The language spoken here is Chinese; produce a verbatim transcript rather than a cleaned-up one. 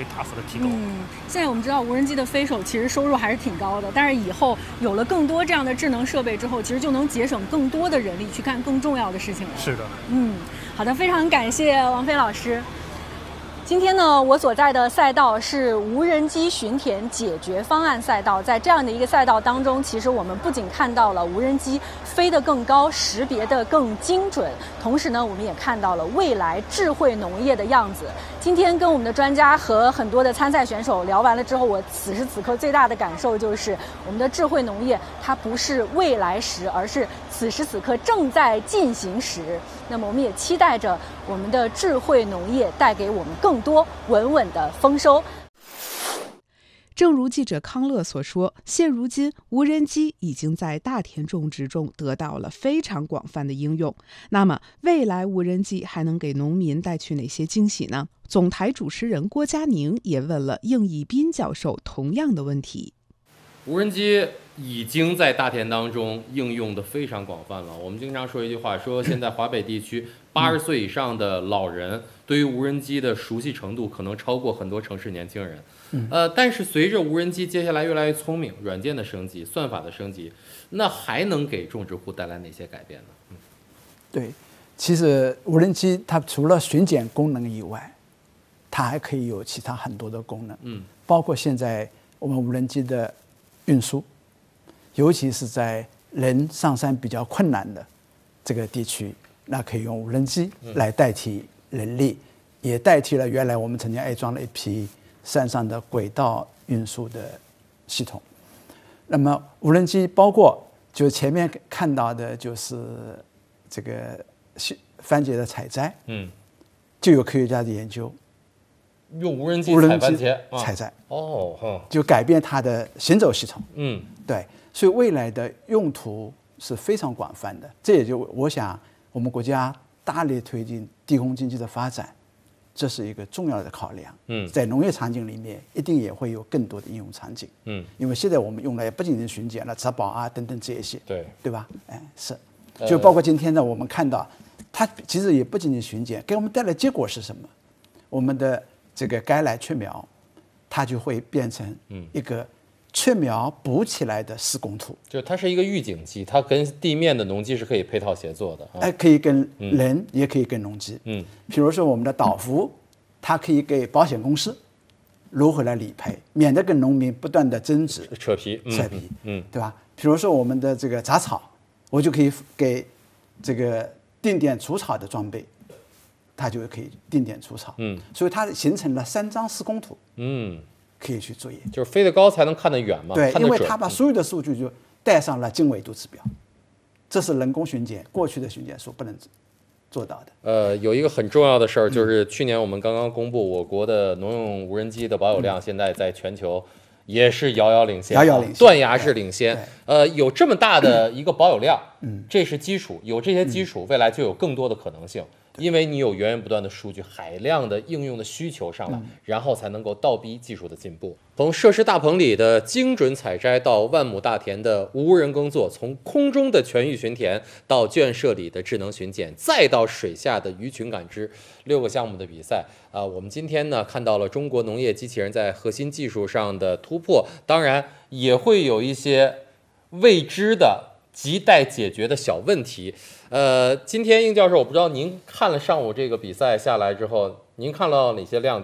会大幅的提高。 嗯，现在我们知道无人机的飞手其实收入还是挺高的，但是以后有了更多这样的智能设备之后，其实就能节省更多的人力去干更重要的事情了。 是的， 嗯，好的，非常感谢王飞老师。今天呢，我所在的赛道是无人机巡田解决方案赛道。在这样的一个赛道当中，其实我们不仅看到了无人机飞得更高，识别得更精准，同时呢，我们也看到了未来智慧农业的样子。今天跟我们的专家和很多的参赛选手聊完了之后，我此时此刻最大的感受就是，我们的智慧农业它不是未来时，而是此时此刻正在进行时。那么我们也期待着我们的智慧农业带给我们更多稳稳的丰收。 正如记者康乐所说，现如今无人机已经在大田种植中得到了非常广泛的应用。那么未来无人机还能给农民带去哪些惊喜呢？总台主持人郭佳宁也问了应义斌教授同样的问题。 无人机已经在大田当中应用的非常广泛了。我们经常说一句话，说现在华北地区八十岁以上的老人对于无人机的熟悉程度可能超过很多城市年轻人。呃，但是随着无人机接下来越来越聪明，软件的升级，算法的升级，那还能给种植户带来哪些改变呢？嗯， 对，其实无人机它除了巡检功能以外，它还可以有其他很多的功能。嗯，包括现在我们无人机的运输，尤其是在人上山比较困难的这个地区，那可以用无人机来代替人力，嗯、也代替了原来我们曾经安装了一批山上的轨道运输的系统。那么无人机包括就前面看到的就是这个番茄的采摘，嗯，就有科学家的研究。 用无人机采番茄采摘哦， 就改变它的行走系统。 嗯， 对，所以未来的用途是非常广泛的。这也就我想，我们国家大力推进低空经济的发展，这是一个重要的考量。嗯，在农业场景里面，一定也会有更多的应用场景。嗯，因为现在我们用的也不仅仅巡检了、植保啊等等这一些， 对对吧？哎，是，就包括今天呢，我们看到它其实也不仅仅巡检，给我们带来结果是什么？我们的这个该来雀苗，它就会变成一个雀苗补起来的施工图， 就它是一个预警机，它跟地面的农机是可以配套协作的。 哎，可以跟人，嗯、也可以跟农机。嗯，比如说我们的导服，它可以给保险公司如何来理赔，免得跟农民不断的争执、 扯皮、 嗯、扯皮，嗯，对吧？比如说我们的这个杂草，我就可以给这个定点除草的装备。它就可以定点除草，嗯，所以它形成了三张施工图，嗯，可以去作业， 就是飞得高才能看得远嘛， 对，因为它把所有的数据就带上了经纬度指标，这是人工巡检过去的巡检所不能做到的。 呃，有一个很重要的事儿，就是去年我们刚刚公布，我国的农用无人机的保有量现在在全球也是遥遥领先， 遥遥领先， 断崖式领先。呃，有这么大的一个保有量，嗯，这是基础，有这些基础，未来就有更多的可能性。因为你有源源不断的数据，海量的应用的需求上来，嗯、然后才能够倒逼技术的进步。从设施大棚里的精准采摘，到万亩大田的无人耕作，从空中的全域巡田，到圈舍里的智能巡检，再到水下的鱼群感知，六个项目的比赛啊、呃，我们今天呢看到了中国农业机器人在核心技术上的突破，当然也会有一些未知的亟待解决的小问题。呃，今天应教授，我不知道您看了上午这个比赛下来之后，您看到哪些亮点？